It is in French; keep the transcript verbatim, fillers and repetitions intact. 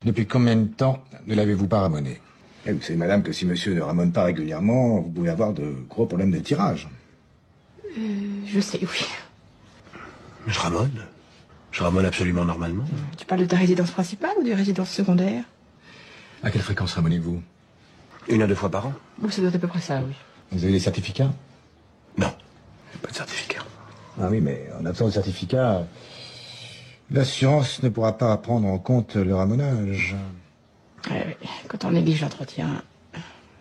Depuis combien de temps ne l'avez-vous pas ramoné? Eh, vous savez, madame, que si monsieur ne ramone pas régulièrement, vous pouvez avoir de gros problèmes de tirage. Euh, je sais, oui. Je ramone. Je ramone absolument normalement. Tu parles de ta résidence principale ou de résidence secondaire? À quelle fréquence ramonez-vous? Une à deux fois par an. Oh, ça doit être à peu près ça, oui. Vous avez des certificats? Non. Pas de certificat. Ah oui, mais en absence de certificat, l'assurance ne pourra pas prendre en compte le ramonage. Ouais, ouais. Quand on néglige l'entretien,